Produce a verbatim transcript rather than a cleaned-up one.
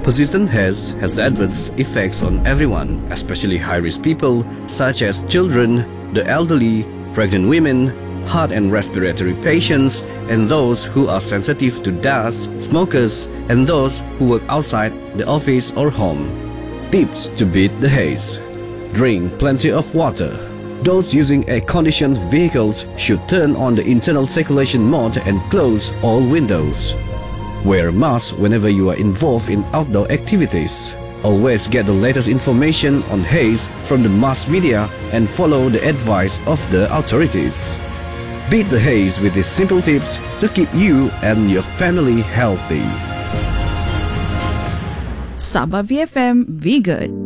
Persistent haze has adverse effects on everyone, especially high-risk people such as children, the elderly, pregnant women, heart and respiratory patients, and those who are sensitive to dust, smokers, and those who work outside the office or home. Tips to beat the haze. Drink plenty of water. Those using air-conditioned vehicles should turn on the internal circulation mode and close all windows. Wear a mask whenever you are involved in outdoor activities. Always get the latest information on haze from the mass media and follow the advice of the authorities. Beat the haze with these simple tips to keep you and your family healthy. Sabah V F M, be good.